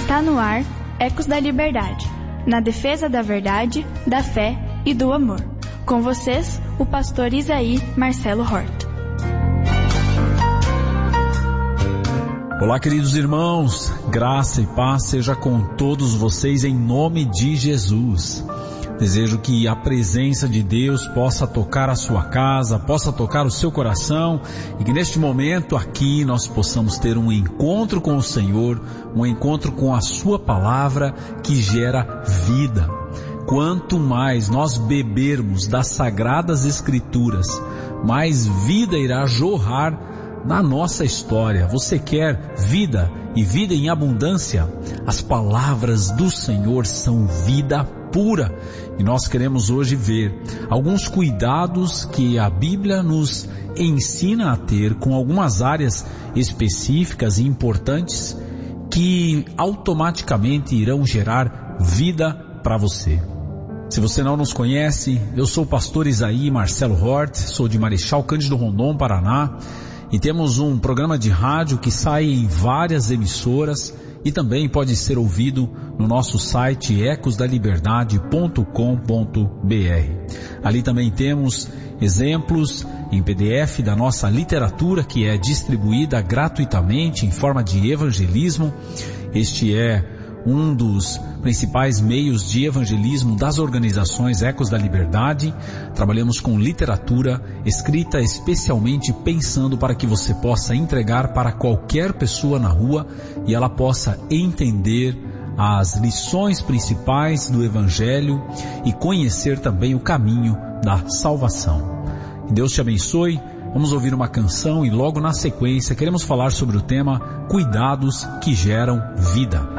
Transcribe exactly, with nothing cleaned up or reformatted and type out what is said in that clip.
Está no ar Ecos da Liberdade, na defesa da verdade, da fé e do amor. Com vocês, o pastor Isaí Marcelo Horta. Olá, queridos irmãos, graça e paz seja com todos vocês em nome de Jesus. Desejo que a presença de Deus possa tocar a sua casa, possa tocar o seu coração e que neste momento aqui nós possamos ter um encontro com o Senhor, um encontro com a sua palavra que gera vida. Quanto mais nós bebermos das sagradas escrituras, mais vida irá jorrar na nossa história. Você quer vida e vida em abundância? As palavras do Senhor são vida pura. E nós queremos hoje ver alguns cuidados que a Bíblia nos ensina a ter com algumas áreas específicas e importantes que automaticamente irão gerar vida para você. Se você não nos conhece, eu sou o pastor Isaí Marcelo Horta, sou de Marechal Cândido Rondon, Paraná, e temos um programa de rádio que sai em várias emissoras e também pode ser ouvido no nosso site ecos da liberdade ponto com ponto b r. Ali também temos exemplos em P D F da nossa literatura que é distribuída gratuitamente em forma de evangelismo. Este é um dos principais meios de evangelismo das organizações Ecos da Liberdade. Trabalhamos com literatura escrita especialmente pensando para que você possa entregar para qualquer pessoa na rua e ela possa entender as lições principais do Evangelho e conhecer também o caminho da salvação. Que Deus te abençoe. Vamos ouvir uma canção e logo na sequência queremos falar sobre o tema Cuidados que geram vida.